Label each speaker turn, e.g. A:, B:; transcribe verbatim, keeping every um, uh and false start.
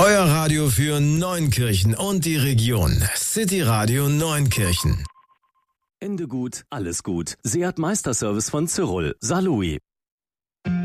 A: Euer Radio für Neunkirchen und die Region. City Radio Neunkirchen.
B: Ende gut, alles gut. Seat Meisterservice von Cyril. Salui.